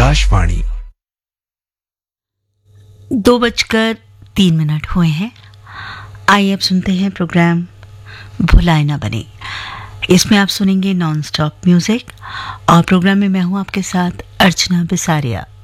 आकाशवाणी 2:03 हुए हैं। आइए अब सुनते हैं प्रोग्राम भुलाए ना बने। इसमें आप सुनेंगे नॉन स्टॉप म्यूजिक और प्रोग्राम में मैं हूं आपके साथ अर्चना बिसारिया।